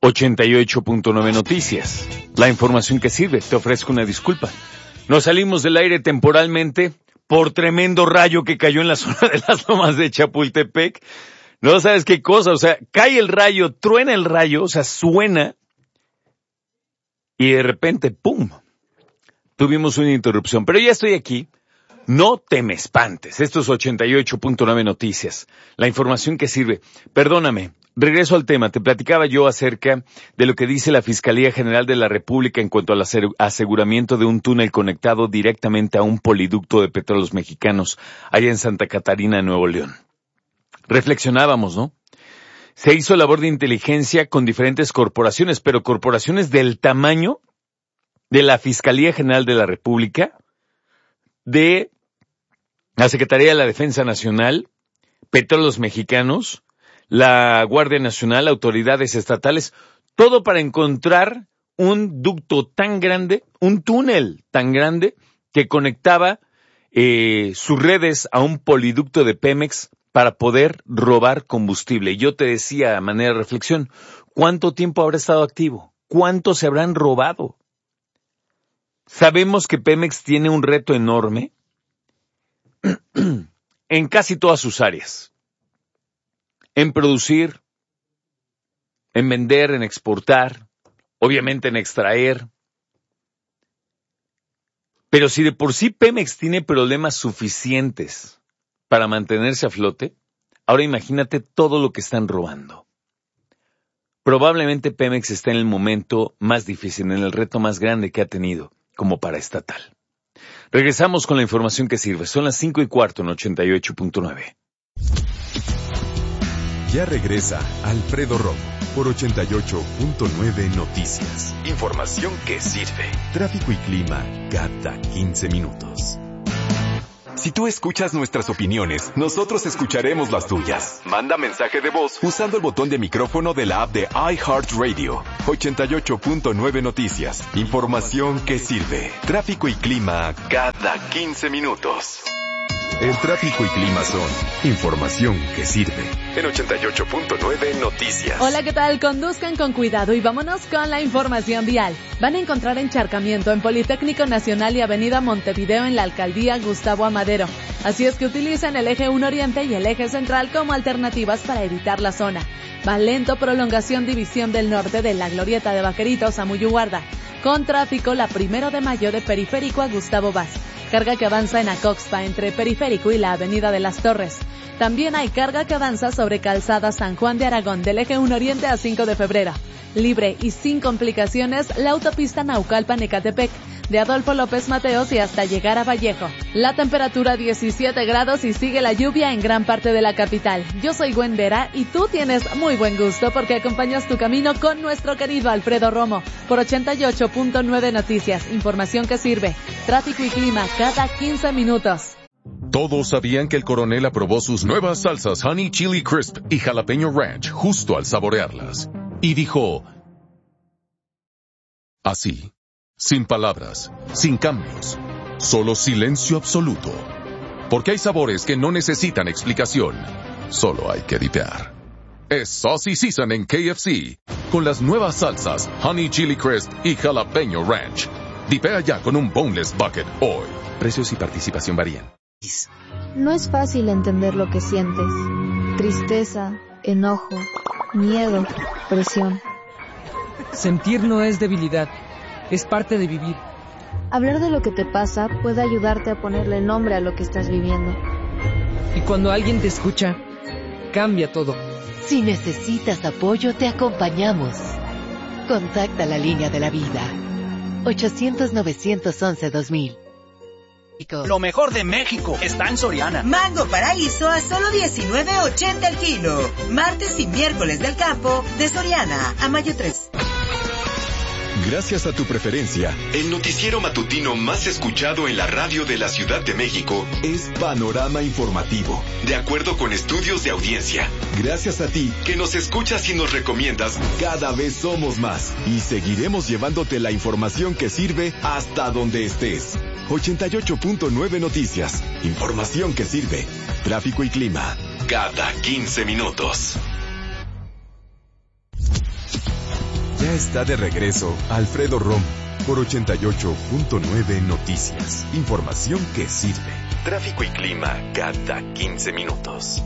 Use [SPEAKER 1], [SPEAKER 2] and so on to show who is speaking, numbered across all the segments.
[SPEAKER 1] 88.9 Noticias. La información que sirve. Te ofrezco una disculpa. Nos salimos del aire temporalmente por tremendo rayo que cayó en la zona de las Lomas de Chapultepec. No sabes qué cosa, o sea, cae el rayo, truena el rayo, o sea, suena y de repente, ¡pum! Tuvimos una interrupción. Pero ya estoy aquí. No te me espantes. Esto es 88.9 Noticias. La información que sirve. Perdóname. Regreso al tema. Te platicaba yo acerca de lo que dice la Fiscalía General de la República en cuanto al aseguramiento de un túnel conectado directamente a un poliducto de Petróleos Mexicanos allá en Santa Catarina, Nuevo León. Reflexionábamos, ¿no? Se hizo labor de inteligencia con diferentes corporaciones, pero corporaciones del tamaño de la Fiscalía General de la República, de la Secretaría de la Defensa Nacional, Petróleos Mexicanos, la Guardia Nacional, autoridades estatales, todo para encontrar un ducto tan grande, un túnel tan grande que conectaba sus redes a un poliducto de Pemex para poder robar combustible. Y yo te decía a manera de reflexión, ¿cuánto tiempo habrá estado activo? ¿Cuánto se habrán robado? Sabemos que Pemex tiene un reto enorme en casi todas sus áreas. En producir, en vender, en exportar, obviamente en extraer. Pero si de por sí Pemex tiene problemas suficientes para mantenerse a flote, ahora imagínate todo lo que están robando. Probablemente Pemex está en el momento más difícil, en el reto más grande que ha tenido como paraestatal. Regresamos con la información que sirve. Son las 5:15 en 88.9.
[SPEAKER 2] Ya regresa Alfredo Romo por 88.9 Noticias. Información que sirve. Tráfico y clima cada 15 minutos. Si tú escuchas nuestras opiniones, nosotros escucharemos las tuyas. Manda mensaje de voz usando el botón de micrófono de la app de iHeartRadio. 88.9 Noticias. Información que sirve. Tráfico y clima cada 15 minutos. El tráfico y clima son información que sirve. En 88.9 Noticias.
[SPEAKER 3] Hola, ¿qué tal? Conduzcan con cuidado y vámonos con la información vial. Van a encontrar encharcamiento en Politécnico Nacional y Avenida Montevideo en la Alcaldía Gustavo Amadero. Así es que utilicen el eje 1 Oriente y el eje central como alternativas para evitar la zona. Va lento, prolongación División del Norte de la Glorieta de Vaqueritos a Muyuguarda. Con tráfico la 1 de Mayo de Periférico a Gustavo Vaz. Carga que avanza en Acoxpa entre Periférico y la Avenida de las Torres. También hay carga que avanza sobre Calzada San Juan de Aragón del eje 1 Oriente a 5 de febrero. Libre y sin complicaciones la autopista Naucalpan-Ecatepec, de Adolfo López Mateos y hasta llegar a Vallejo. La temperatura 17 grados y sigue la lluvia en gran parte de la capital. Yo soy Gwen Vera y tú tienes muy buen gusto porque acompañas tu camino con nuestro querido Alfredo Romo por 88.9 Noticias. Información que sirve. Tráfico y clima cada 15 minutos.
[SPEAKER 2] Todos sabían que el coronel aprobó sus nuevas salsas Honey Chili Crisp y Jalapeño Ranch justo al saborearlas. Y dijo, así, sin palabras, sin cambios, solo silencio absoluto. Porque hay sabores que no necesitan explicación, solo hay que dipear. Es Saucy Season en KFC, con las nuevas salsas Honey Chili Crisp y Jalapeño Ranch. Dipea ya con un Boneless Bucket hoy. Precios y participación varían.
[SPEAKER 4] No es fácil entender lo que sientes. Tristeza, enojo, miedo, presión.
[SPEAKER 5] Sentir no es debilidad, es parte de vivir.
[SPEAKER 4] Hablar de lo que te pasa puede ayudarte a ponerle nombre a lo que estás viviendo.
[SPEAKER 5] Y cuando alguien te escucha, cambia todo.
[SPEAKER 6] Si necesitas apoyo, te acompañamos. Contacta la línea de la vida. 800-911-2000.
[SPEAKER 7] Lo mejor de México está en Soriana.
[SPEAKER 8] Mango Paraíso a solo $19.80 el kilo. Martes y miércoles del campo de Soriana a mayo 3.
[SPEAKER 2] Gracias a tu preferencia, el noticiero matutino más escuchado en la radio de la Ciudad de México es Panorama Informativo, de acuerdo con estudios de audiencia. Gracias a ti, que nos escuchas y nos recomiendas, cada vez somos más y seguiremos llevándote la información que sirve hasta donde estés. 88.9 Noticias, información que sirve. Tráfico y clima, cada 15 minutos. está de regreso Alfredo Romo por 88.9 Noticias. Información que sirve. Tráfico y clima cada 15 minutos.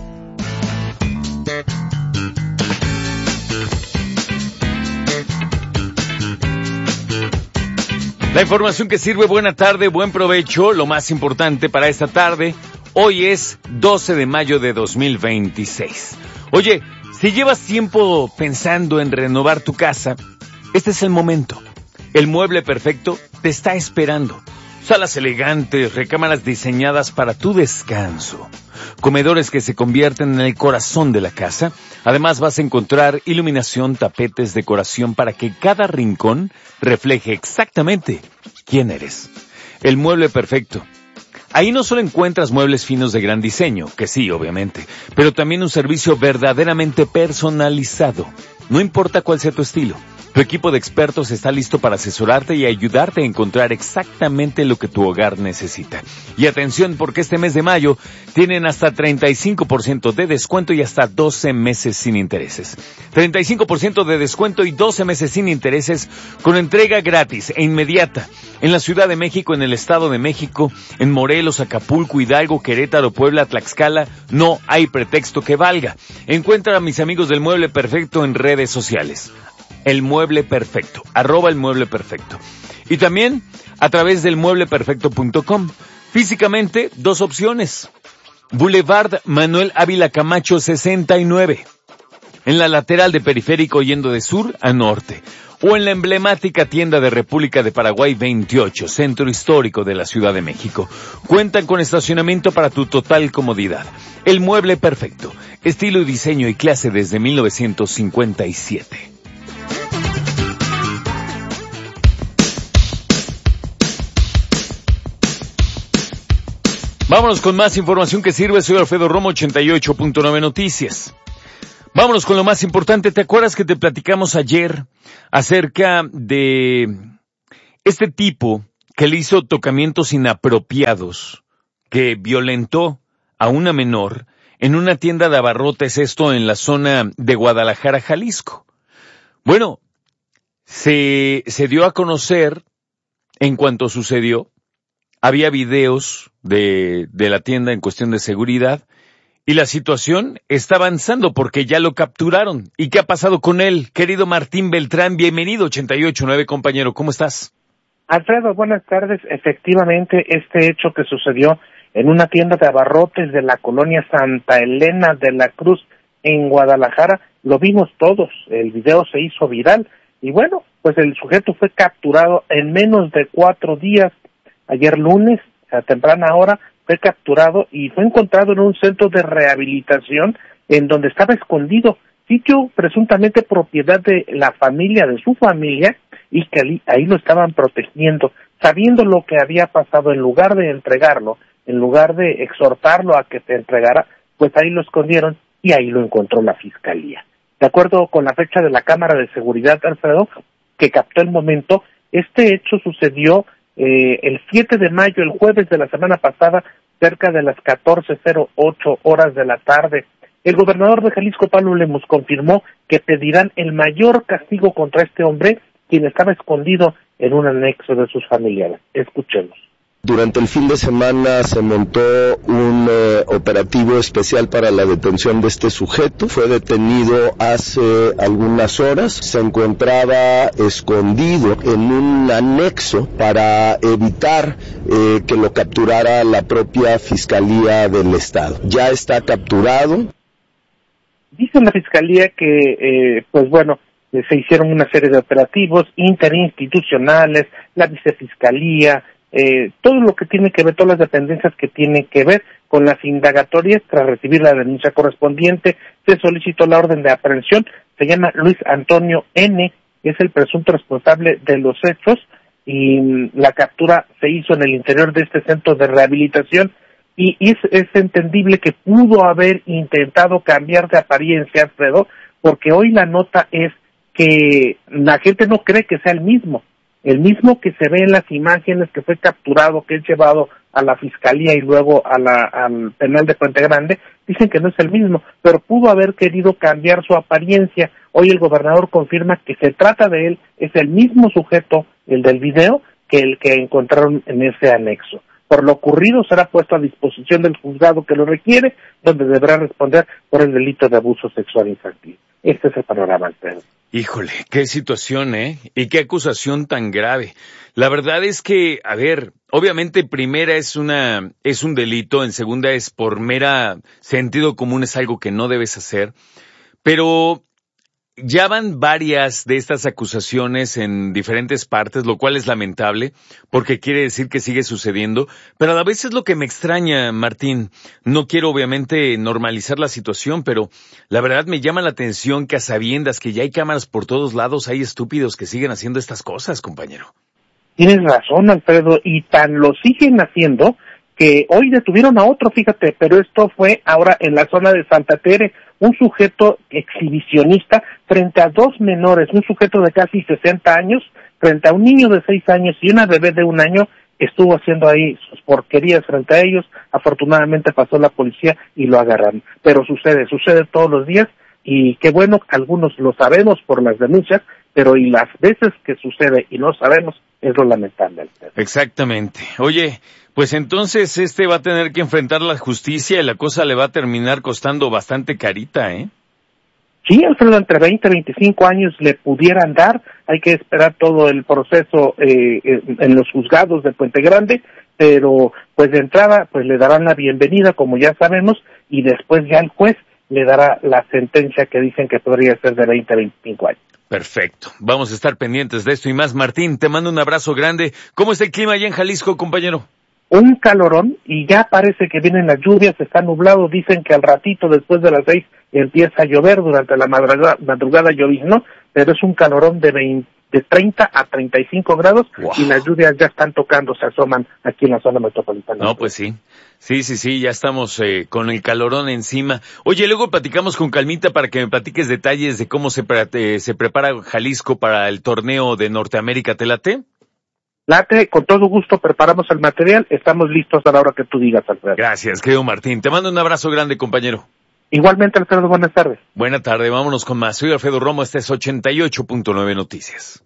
[SPEAKER 1] La información que sirve, buena tarde, buen provecho. Lo más importante para esta tarde, hoy es 12 de mayo de 2026. Oye, si llevas tiempo pensando en renovar tu casa, este es el momento. El mueble perfecto te está esperando. Salas elegantes, recámaras diseñadas para tu descanso, comedores que se convierten en el corazón de la casa. Además vas a encontrar iluminación, tapetes, decoración para que cada rincón refleje exactamente quién eres. El mueble perfecto. Ahí no solo encuentras muebles finos de gran diseño, que sí, obviamente, pero también un servicio verdaderamente personalizado. No importa cuál sea tu estilo. Tu equipo de expertos está listo para asesorarte y ayudarte a encontrar exactamente lo que tu hogar necesita. Y atención, porque este mes de mayo tienen hasta 35% de descuento y hasta 12 meses sin intereses. 35% de descuento y 12 meses sin intereses con entrega gratis e inmediata en la Ciudad de México, en el Estado de México, en Morelos, Acapulco, Hidalgo, Querétaro, Puebla, Tlaxcala. No hay pretexto que valga. Encuentra a mis amigos del Mueble Perfecto en redes sociales. El Mueble Perfecto, @elmuebleperfecto. Y también a través del muebleperfecto.com. Físicamente, dos opciones. Boulevard Manuel Ávila Camacho 69. En la lateral de Periférico yendo de sur a norte. O en la emblemática tienda de República de Paraguay 28, Centro Histórico de la Ciudad de México. Cuentan con estacionamiento para tu total comodidad. El Mueble Perfecto. Estilo, diseño y clase desde 1957. Vámonos con más información que sirve. Soy Alfredo Romo, 88.9 Noticias. Vámonos con lo más importante. ¿Te acuerdas que te platicamos ayer acerca de este tipo que le hizo tocamientos inapropiados, que violentó a una menor en una tienda de abarrotes, esto en la zona de Guadalajara, Jalisco? Bueno, se dio a conocer en cuanto sucedió. Había videos de la tienda en cuestión de seguridad y la situación está avanzando porque ya lo capturaron. ¿Y qué ha pasado con él? Querido Martín Beltrán, bienvenido, 88.9, compañero, ¿cómo estás?
[SPEAKER 9] Alfredo, buenas tardes. Efectivamente, este hecho que sucedió en una tienda de abarrotes de la colonia Santa Elena de la Cruz en Guadalajara, lo vimos todos. El video se hizo viral y bueno, pues el sujeto fue capturado en menos de 4 días. Ayer lunes, a temprana hora, fue capturado y fue encontrado en un centro de rehabilitación en donde estaba escondido, sitio presuntamente propiedad de la familia, de su familia, y que ahí lo estaban protegiendo. Sabiendo lo que había pasado, en lugar de entregarlo, en lugar de exhortarlo a que se entregara, pues ahí lo escondieron y ahí lo encontró la fiscalía. De acuerdo con la fecha de la cámara de seguridad, Alfredo, que captó el momento, este hecho sucedió el 7 de mayo, el jueves de la semana pasada, cerca de las 14:08 horas de la tarde. El gobernador de Jalisco, Pablo Lemus, confirmó que pedirán el mayor castigo contra este hombre, quien estaba escondido en un anexo de sus familiares. Escuchemos.
[SPEAKER 10] Durante el fin de semana se montó un operativo especial para la detención de este sujeto. Fue detenido hace algunas horas. Se encontraba escondido en un anexo para evitar que lo capturara la propia Fiscalía del Estado. Ya está capturado.
[SPEAKER 9] Dice la Fiscalía que, se hicieron una serie de operativos interinstitucionales, la Vicefiscalía, todo lo que tiene que ver, todas las dependencias que tienen que ver con las indagatorias. Tras recibir la denuncia correspondiente, se solicitó la orden de aprehensión. Se llama Luis Antonio N., es el presunto responsable de los hechos, y la captura se hizo en el interior de este centro de rehabilitación, y es entendible que pudo haber intentado cambiar de apariencia, Alfredo, porque hoy la nota es que la gente no cree que sea el mismo que se ve en las imágenes, que fue capturado, que es llevado a la Fiscalía y luego al penal de Puente Grande, dicen que no es el mismo, pero pudo haber querido cambiar su apariencia. Hoy el gobernador confirma que se trata de él, es el mismo sujeto, el del video, que el que encontraron en ese anexo. Por lo ocurrido será puesto a disposición del juzgado que lo requiere, donde deberá responder por el delito de abuso sexual infantil. Este es el panorama, Alfredo.
[SPEAKER 1] Híjole, qué situación, y qué acusación tan grave. La verdad es que, a ver, obviamente primera es un delito, en segunda es por mera sentido común, es algo que no debes hacer, pero ya van varias de estas acusaciones en diferentes partes, lo cual es lamentable, porque quiere decir que sigue sucediendo, pero a la vez es lo que me extraña, Martín. No quiero obviamente normalizar la situación, pero la verdad me llama la atención que a sabiendas que ya hay cámaras por todos lados, hay estúpidos que siguen haciendo estas cosas, compañero.
[SPEAKER 9] Tienes razón, Alfredo, y tan lo siguen haciendo que hoy detuvieron a otro, fíjate, pero esto fue ahora en la zona de Santa Tere, un sujeto exhibicionista frente a dos menores, un sujeto de casi 60 años, frente a un niño de 6 años y una bebé de 1 año, estuvo haciendo ahí sus porquerías frente a ellos. Afortunadamente pasó la policía y lo agarraron, pero sucede todos los días, y qué bueno, algunos lo sabemos por las denuncias, pero y las veces que sucede y no sabemos es lo lamentable.
[SPEAKER 1] Exactamente. Oye, pues entonces va a tener que enfrentar la justicia y la cosa le va a terminar costando bastante carita, ¿eh?
[SPEAKER 9] Sí, Alfredo, entre 20 y 25 años le pudieran dar. Hay que esperar todo el proceso en los juzgados de Puente Grande, pero pues de entrada pues le darán la bienvenida, como ya sabemos, y después ya el juez le dará la sentencia que dicen que podría ser de 20 a 25 años.
[SPEAKER 1] Perfecto. Vamos a estar pendientes de esto y más. Martín, te mando un abrazo grande. ¿Cómo está el clima allá en Jalisco, compañero?
[SPEAKER 9] Un calorón, y ya parece que vienen las lluvias, está nublado. Dicen que al ratito, después de las 6, empieza a llover. Durante la madrugada lloviznó, pero es un calorón de 30 a 35 grados, wow. Y las lluvias ya están tocando, se asoman aquí en la zona metropolitana.
[SPEAKER 1] No, pues sí. Sí, ya estamos con el calorón encima. Oye, luego platicamos con calmita para que me platiques detalles de cómo se prepara Jalisco para el torneo de Norteamérica. ¿Te late?
[SPEAKER 9] Late, con todo gusto preparamos el material, estamos listos a la hora que tú digas, Alfredo.
[SPEAKER 1] Gracias, querido Martín. Te mando un abrazo grande, compañero.
[SPEAKER 9] Igualmente, Alfredo, buenas tardes.
[SPEAKER 1] Buena tarde, vámonos con más. Soy Alfredo Romo, este es 88.9 Noticias.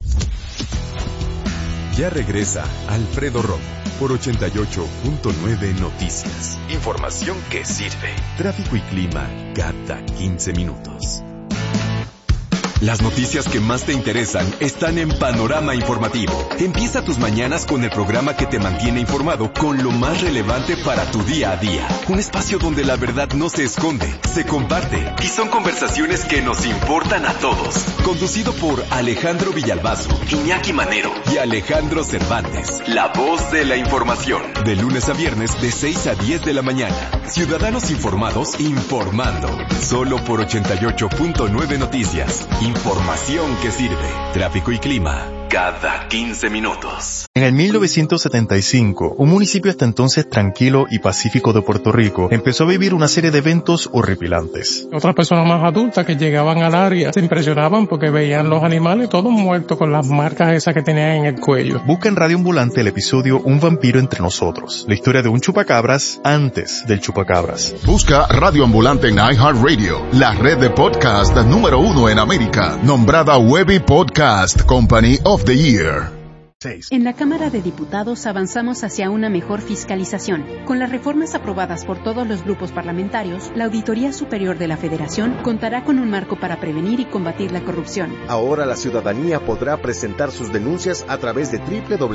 [SPEAKER 2] Ya regresa Alfredo Romo por 88.9 Noticias. Información que sirve. Tráfico y clima cada 15 minutos. Las noticias que más te interesan están en Panorama Informativo. Empieza tus mañanas con el programa que te mantiene informado con lo más relevante para tu día a día. Un espacio donde la verdad no se esconde, se comparte y son conversaciones que nos importan a todos. Conducido por Alejandro Villalbazo, Iñaki Manero y Alejandro Cervantes. La voz de la información. De lunes a viernes de 6 a 10 de la mañana. Ciudadanos informados informando. Solo por 88.9 Noticias. Información que sirve. Tráfico y clima cada 15 minutos.
[SPEAKER 11] En el 1975, un municipio hasta entonces tranquilo y pacífico de Puerto Rico empezó a vivir una serie de eventos horripilantes.
[SPEAKER 12] Otras personas más adultas que llegaban al área se impresionaban porque veían los animales todos muertos con las marcas esas que tenían en el cuello.
[SPEAKER 11] Busca en Radio Ambulante el episodio Un vampiro entre nosotros, la historia de un chupacabras antes del chupacabras.
[SPEAKER 13] Busca Radio Ambulante en iHeartRadio, la red de podcast número 1 en América, nombrada Webby Podcast Company of the Year.
[SPEAKER 14] En la Cámara de Diputados avanzamos hacia una mejor fiscalización. Con las reformas aprobadas por todos los grupos parlamentarios, la Auditoría Superior de la Federación contará con un marco para prevenir y combatir la corrupción.
[SPEAKER 15] Ahora la ciudadanía podrá presentar sus denuncias a través de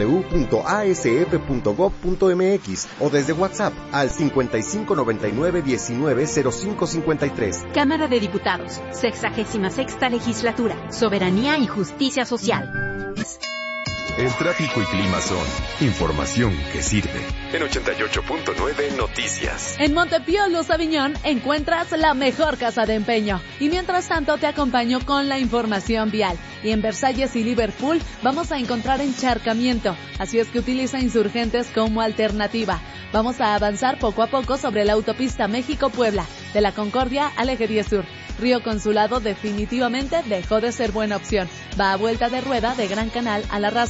[SPEAKER 15] www.asf.gov.mx o desde WhatsApp al 5599-190553.
[SPEAKER 14] Cámara de Diputados, 66ª Legislatura, Soberanía y Justicia Social.
[SPEAKER 2] El tráfico y clima son información que sirve. En 88.9 Noticias.
[SPEAKER 3] En Montepío, Luz Aviñón, encuentras la mejor casa de empeño. Y mientras tanto te acompaño con la información vial. Y en Versalles y Liverpool vamos a encontrar encharcamiento. Así es que utiliza Insurgentes como alternativa. Vamos a avanzar poco a poco sobre la autopista México-Puebla, de la Concordia al Eje 10 Sur. Río Consulado definitivamente dejó de ser buena opción. Va a vuelta de rueda de Gran Canal a La Raza.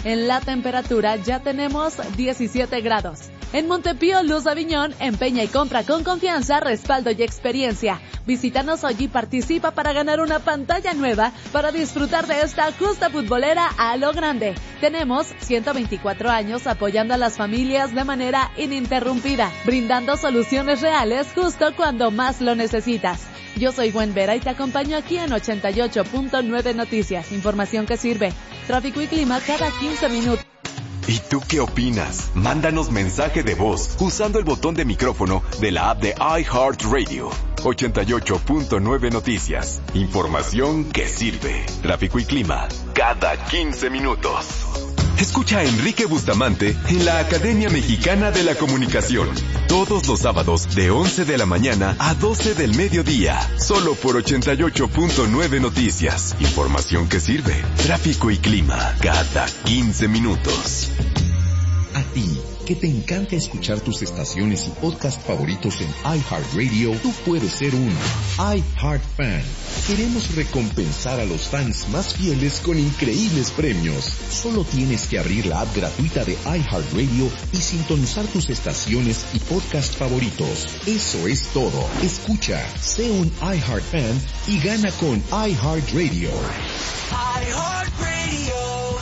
[SPEAKER 3] En la temperatura ya tenemos 17 grados. En Montepío, Luz Aviñón, empeña y compra con confianza, respaldo y experiencia. Visítanos hoy y participa para ganar una pantalla nueva para disfrutar de esta justa futbolera a lo grande. Tenemos 124 años apoyando a las familias de manera ininterrumpida, brindando soluciones reales justo cuando más lo necesitas. Yo soy Gwen Vera y te acompaño aquí en 88.9 Noticias. Información que sirve. Tráfico y clima cada 15 minutos.
[SPEAKER 2] ¿Y tú qué opinas? Mándanos mensaje de voz usando el botón de micrófono de la app de iHeartRadio. 88.9 Noticias. Información que sirve. Tráfico y clima cada 15 minutos. Escucha a Enrique Bustamante en la Academia Mexicana de la Comunicación. Todos los sábados de 11 de la mañana a 12 del mediodía. Solo por 88.9 Noticias. Información que sirve. Tráfico y clima cada 15 minutos.
[SPEAKER 16] A ti, que te encanta escuchar tus estaciones y podcast favoritos en iHeartRadio, tú puedes ser un iHeartFan. Queremos recompensar a los fans más fieles con increíbles premios. Solo tienes que abrir la app gratuita de iHeartRadio y sintonizar tus estaciones y podcast favoritos. Eso es todo. Escucha, sé un iHeartFan y gana con iHeartRadio.
[SPEAKER 2] iHeartRadio.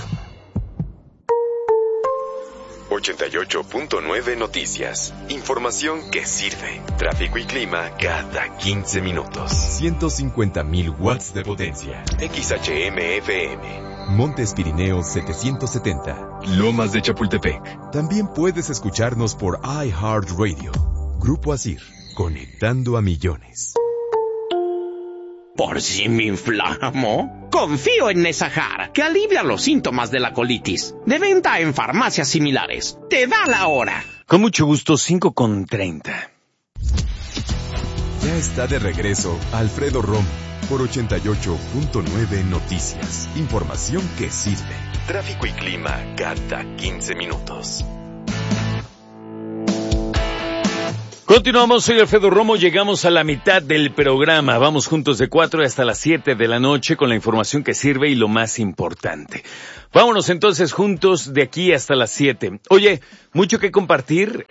[SPEAKER 2] 88.9 Noticias. Información que sirve. Tráfico y clima cada 15 minutos. 150,000 watts de potencia. XHM-FM. Montes Pirineos 770. Lomas de Chapultepec. También puedes escucharnos por iHeartRadio. Grupo Asir. Conectando a millones.
[SPEAKER 17] ¿Por si me inflamo? Confío en Nesajar, que alivia los síntomas de la colitis. De venta en farmacias similares. Te da la hora.
[SPEAKER 1] Con mucho gusto, 5:30.
[SPEAKER 2] Ya está de regreso Alfredo Romo por 88.9 Noticias. Información que sirve. Tráfico y clima cada 15 minutos.
[SPEAKER 1] Continuamos, soy Alfredo Romo, llegamos a la mitad del programa. Vamos juntos de 4 hasta las 7 de la noche con la información que sirve y lo más importante. Vámonos entonces juntos de aquí hasta las 7. Oye, mucho que compartir.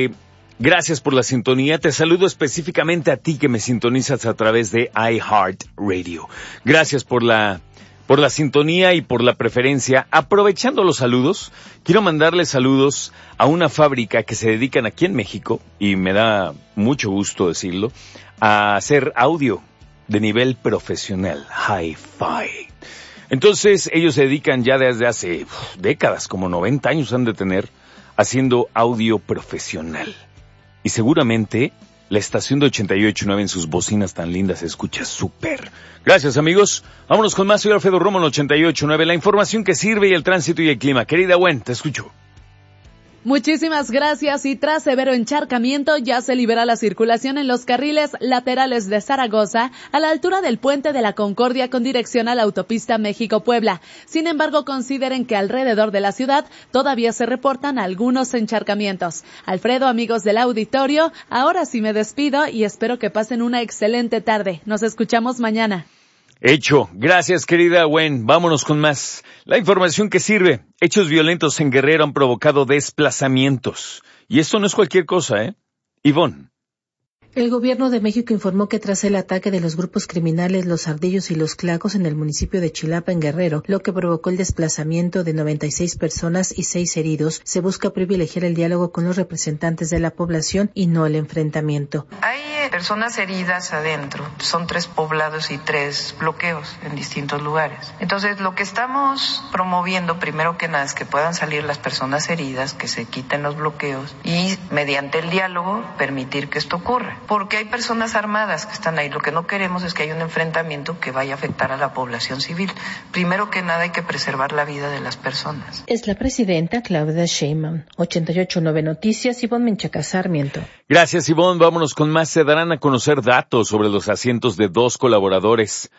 [SPEAKER 1] Gracias por la sintonía. Te saludo específicamente a ti que me sintonizas a través de iHeartRadio. Gracias por la sintonía y por la preferencia. Aprovechando los saludos, quiero mandarles saludos a una fábrica que se dedican aquí en México, y me da mucho gusto decirlo, a hacer audio de nivel profesional, hi-fi. Entonces, ellos se dedican ya desde hace décadas, como 90 años han de tener, haciendo audio profesional. Y seguramente la estación de 88.9 en sus bocinas tan lindas se escucha súper. Gracias, amigos. Vámonos con más. Soy Alfredo Romo en 88.9. La información que sirve y el tránsito y el clima. Querida Gwen, te escucho.
[SPEAKER 3] Muchísimas gracias. Y tras severo encharcamiento ya se libera la circulación en los carriles laterales de Zaragoza a la altura del Puente de la Concordia con dirección a la autopista México-Puebla. Sin embargo, consideren que alrededor de la ciudad todavía se reportan algunos encharcamientos. Alfredo, amigos del auditorio, ahora sí me despido y espero que pasen una excelente tarde. Nos escuchamos mañana.
[SPEAKER 1] Hecho. Gracias, querida Gwen. Vámonos con más. La información que sirve. Hechos violentos en Guerrero han provocado desplazamientos. Y esto no es cualquier cosa, ¿eh? Ivonne.
[SPEAKER 18] El gobierno de México informó que tras el ataque de los grupos criminales Los Ardillos y Los Clacos en el municipio de Chilapa, en Guerrero, lo que provocó el desplazamiento de 96 personas y 6 heridos, se busca privilegiar el diálogo con los representantes de la población y no el enfrentamiento.
[SPEAKER 19] Hay personas heridas adentro, son 3 poblados y 3 bloqueos en distintos lugares. Entonces, lo que estamos promoviendo, primero que nada, es que puedan salir las personas heridas, que se quiten los bloqueos y, mediante el diálogo, permitir que esto ocurra. Porque hay personas armadas que están ahí. Lo que no queremos es que haya un enfrentamiento que vaya a afectar a la población civil. Primero que nada hay que preservar la vida de las personas.
[SPEAKER 18] Es la presidenta Claudia Sheinbaum. 88.9 Noticias, Ivonne Menchaca Sarmiento.
[SPEAKER 1] Gracias, Ivonne. Vámonos con más. Se darán a conocer datos sobre los asesinatos de 2 colaboradores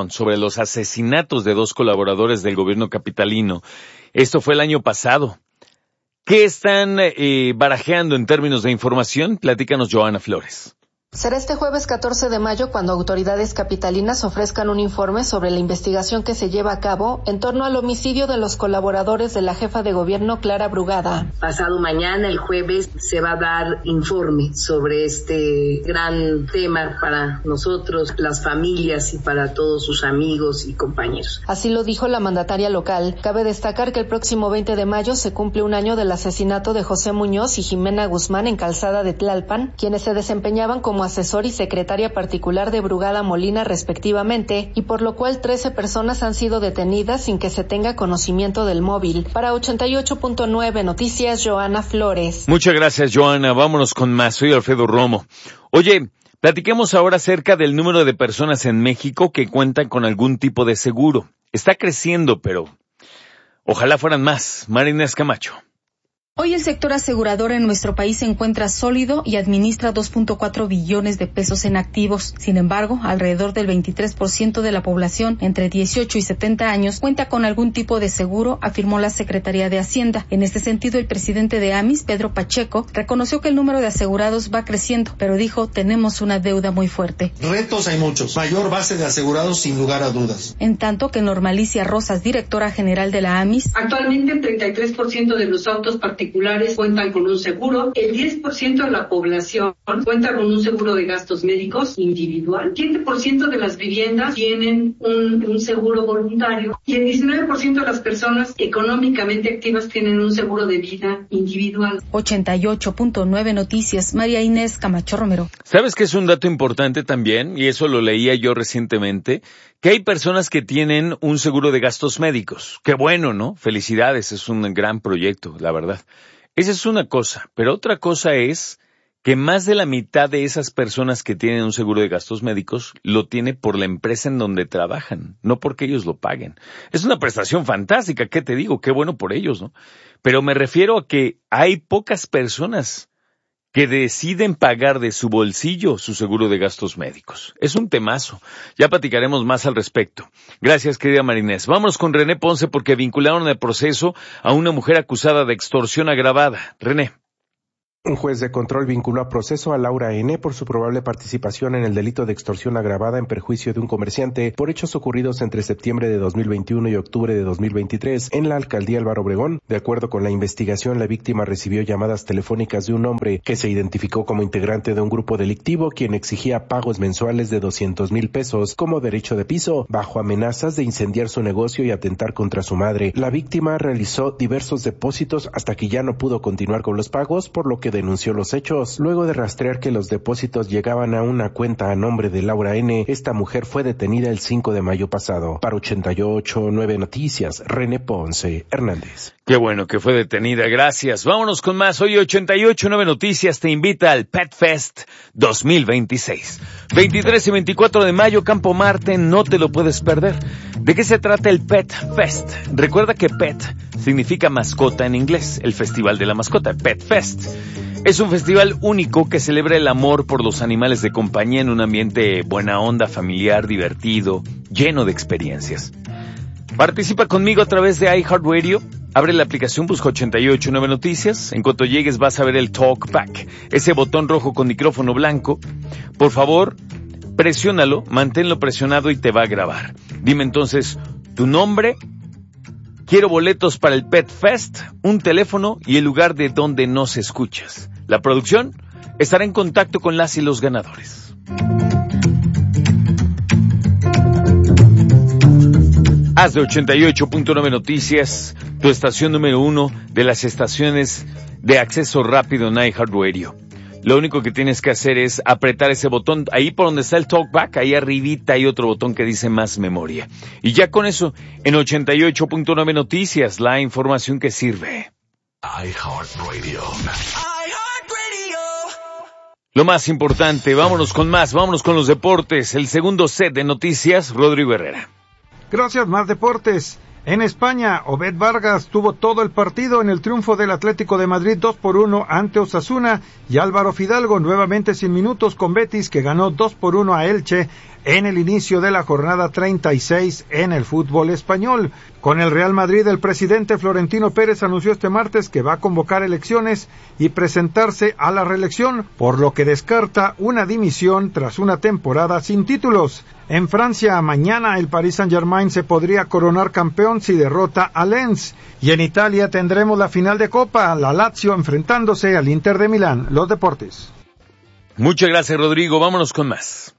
[SPEAKER 1] del gobierno capitalino. Esto fue el año pasado. ¿Qué están barajeando en términos de información? Platícanos, Joana Flores.
[SPEAKER 20] Será este jueves 14 de mayo cuando autoridades capitalinas ofrezcan un informe sobre la investigación que se lleva a cabo en torno al homicidio de los colaboradores de la jefa de gobierno Clara Brugada.
[SPEAKER 21] Pasado mañana, el jueves, se va a dar informe sobre este gran tema para nosotros, las familias y para todos sus amigos y compañeros.
[SPEAKER 20] Así lo dijo la mandataria local. Cabe destacar que el próximo 20 de mayo se cumple un año del asesinato de José Muñoz y Jimena Guzmán en Calzada de Tlalpan, quienes se desempeñaban como asesor y secretaria particular de Brugada Molina respectivamente, y por lo cual 13 personas han sido detenidas sin que se tenga conocimiento del móvil. Para 88.9 Noticias, Joana Flores.
[SPEAKER 1] Muchas gracias, Joana. Vámonos con más. Soy Alfredo Romo. Oye, platiquemos ahora acerca del número de personas en México que cuentan con algún tipo de seguro. Está creciendo, pero ojalá fueran más. María Inés Camacho.
[SPEAKER 22] Hoy el sector asegurador en nuestro país se encuentra sólido y administra 2.4 billones de pesos en activos. Sin embargo, alrededor del 23% de la población entre 18 y 70 años cuenta con algún tipo de seguro, afirmó la Secretaría de Hacienda. En este sentido, el presidente de AMIS, Pedro Pacheco, reconoció que el número de asegurados va creciendo, pero dijo, tenemos una deuda muy fuerte.
[SPEAKER 23] Retos hay muchos. Mayor base de asegurados sin lugar a dudas.
[SPEAKER 22] En tanto que Normalicia Rosas, directora general de la AMIS.
[SPEAKER 24] Actualmente el 33% de los autos particulares cuentan con un seguro, el 10% de la población cuenta con un seguro de gastos médicos individual, 7% de las viviendas tienen un seguro voluntario y el 19% de las personas económicamente activas tienen un seguro de vida individual.
[SPEAKER 22] 88.9 Noticias, María Inés Camacho Romero.
[SPEAKER 1] ¿Sabes que es un dato importante también? Y eso lo leía yo recientemente, que hay personas que tienen un seguro de gastos médicos. Qué bueno, ¿no? Felicidades, es un gran proyecto, la verdad. Esa es una cosa, pero otra cosa es que más de la mitad de esas personas que tienen un seguro de gastos médicos lo tiene por la empresa en donde trabajan, no porque ellos lo paguen. Es una prestación fantástica, ¿qué te digo? Qué bueno por ellos, ¿no? Pero me refiero a que hay pocas personas que deciden pagar de su bolsillo su seguro de gastos médicos. Es un temazo. Ya platicaremos más al respecto. Gracias, querida Marinés. Vámonos con René Ponce porque vincularon al proceso a una mujer acusada de extorsión agravada. René.
[SPEAKER 25] Un juez de control vinculó a proceso a Laura N. por su probable participación en el delito de extorsión agravada en perjuicio de un comerciante por hechos ocurridos entre septiembre de 2021 y octubre de 2023 en la alcaldía Álvaro Obregón. De acuerdo con la investigación, la víctima recibió llamadas telefónicas de un hombre que se identificó como integrante de un grupo delictivo, quien exigía pagos mensuales de 200,000 pesos como derecho de piso, bajo amenazas de incendiar su negocio y atentar contra su madre. La víctima realizó diversos depósitos hasta que ya no pudo continuar con los pagos, por lo que denunció los hechos. Luego de rastrear que los depósitos llegaban a una cuenta a nombre de Laura N., esta mujer fue detenida el 5 de mayo pasado. Para 88.9 Noticias, René Ponce Hernández.
[SPEAKER 1] Qué bueno que fue detenida, gracias. Vámonos con más. Hoy 88.9 Noticias te invita al Pet Fest 2026. 23 y 24 de mayo, Campo Marte, no te lo puedes perder. ¿De qué se trata el Pet Fest? Recuerda que Pet significa mascota en inglés, el festival de la mascota, Pet Fest. Es un festival único que celebra el amor por los animales de compañía en un ambiente buena onda, familiar, divertido, lleno de experiencias. Participa conmigo a través de iHeartRadio. Abre la aplicación, busca 88.9 Noticias. En cuanto llegues vas a ver el Talk Back, ese botón rojo con micrófono blanco. Por favor, presiónalo, manténlo presionado y te va a grabar. Dime entonces tu nombre. Quiero boletos para el Pet Fest, un teléfono y el lugar de donde nos escuchas. La producción estará en contacto con las y los ganadores. Haz de 88.9 Noticias, tu estación número 1 de las estaciones de acceso rápido en iHeartRadio. Lo único que tienes que hacer es apretar ese botón, ahí por donde está el Talkback, ahí arribita hay otro botón que dice más memoria. Y ya con eso, en 88.9 Noticias, la información que sirve.
[SPEAKER 2] iHeartRadio.
[SPEAKER 1] Lo más importante, vámonos con más, vámonos con los deportes. El segundo set de noticias, Rodrigo Herrera.
[SPEAKER 26] Gracias, más deportes. En España, Obed Vargas tuvo todo el partido en el triunfo del Atlético de Madrid 2-1 ante Osasuna y Álvaro Fidalgo nuevamente sin minutos con Betis que ganó 2-1 a Elche en el inicio de la jornada 36 en el fútbol español. Con el Real Madrid, el presidente Florentino Pérez anunció este martes que va a convocar elecciones y presentarse a la reelección, por lo que descarta una dimisión tras una temporada sin títulos. En Francia, mañana el Paris Saint-Germain se podría coronar campeón si derrota a Lens. Y en Italia tendremos la final de Copa, la Lazio enfrentándose al Inter de Milán. Los deportes.
[SPEAKER 1] Muchas gracias, Rodrigo. Vámonos con más.